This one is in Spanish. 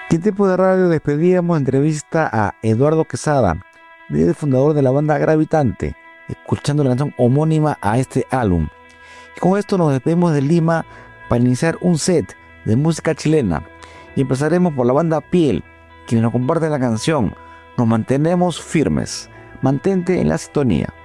¿Qué tipo de radio despedíamos entrevista a Eduardo Quesada, líder fundador de la banda Gravitante, escuchando la canción homónima a este álbum? Y con esto nos despedimos de Lima para iniciar un set de música chilena. Y empezaremos por la banda Piel, quienes nos comparten la canción Nos mantenemos firmes. Mantente en la sintonía.